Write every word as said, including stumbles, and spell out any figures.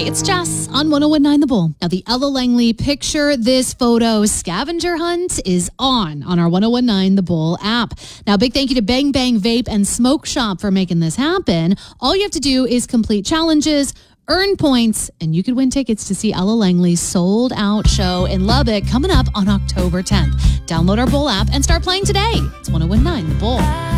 Hey, it's Jess on one oh one nine The Bull. Now, the Ella Langley Picture This Photo scavenger hunt is on on our one oh one nine The Bull app. Now, big thank you to Bang Bang Vape and Smoke Shop for making this happen. All you have to do is complete challenges, earn points, and you could win tickets to see Ella Langley's sold out show in Lubbock coming up on October tenth. Download our Bull app and start playing today. It's one oh one nine The Bull.